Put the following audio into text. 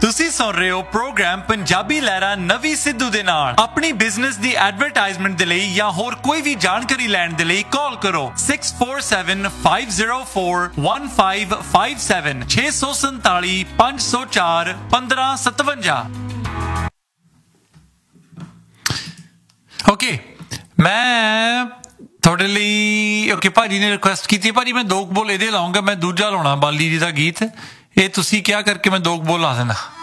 ਤੁਸੀਂ ਸੁਣ ਰਹੇ ਹੋ ਪ੍ਰੋਗਰਾਮ ਪੰਜਾਬੀ ਲਹਿਰਾ ਨਵੀਂ ਸਿੱਧੂ ਦੇ ਨਾਲ। ਆਪਣੀ ਬਿਜ਼ਨਸ ਦੀ ਐਡਵਰਟਾਈਜ਼ਮੈਂਟ ਦੇ ਲਈ ਜਾਂ ਹੋਰ ਕੋਈ ਵੀ ਜਾਣਕਾਰੀ ਲੈਣ ਦੇ ਲਈ ਕਾਲ ਕਰੋ 6475041557 647 504 1557। ਓਕੇ, ਮੈਂ ਤੁਹਾਡੇ ਲਈ ਭਾਜੀ ਨੇ ਰਿਕੁਐਸਟ ਕੀਤੀ, ਭਾਜੀ ਮੈਂ ਦੋ ਕੁ ਬੋਲ ਇਹਦੇ ਲਾਉਂਗਾ, ਮੈਂ ਦੂਜਾ ਲਾਉਣਾ ਬਾਲੀ ਜੀ ਦਾ ਗੀਤ। ਇਹ ਤੁਸੀਂ ਕਿਹਾ ਕਰਕੇ ਮੈਂ ਦੋ ਕੁ ਬੋਲ ਲਾ ਦੇਣਾ।